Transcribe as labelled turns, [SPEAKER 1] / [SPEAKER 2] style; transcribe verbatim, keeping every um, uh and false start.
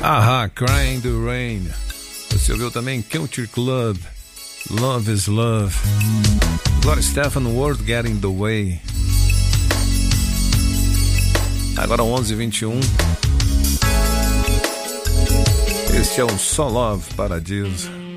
[SPEAKER 1] Aha, Crying the Rain. Você ouviu também Country Club, Love is Love. Gloria Estefan, World Get in the Way. Agora onze e vinte e um. Este é o Só Love Paradiso.